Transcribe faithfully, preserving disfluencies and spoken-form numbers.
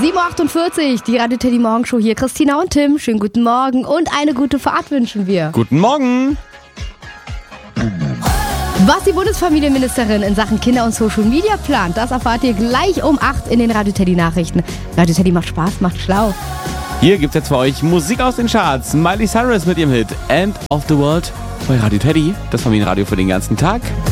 sieben Uhr achtundvierzig, die Radio Teddy Morgenshow hier. Christina und Tim, schönen guten Morgen und eine gute Fahrt wünschen wir. Guten Morgen. Was die Bundesfamilienministerin in Sachen Kinder und Social Media plant, das erfahrt ihr gleich um acht in den Radio Teddy Nachrichten. Radio Teddy macht Spaß, macht schlau. Hier gibt's jetzt für euch Musik aus den Charts. Miley Cyrus mit ihrem Hit End of the World bei Radio Teddy, das Familienradio für den ganzen Tag.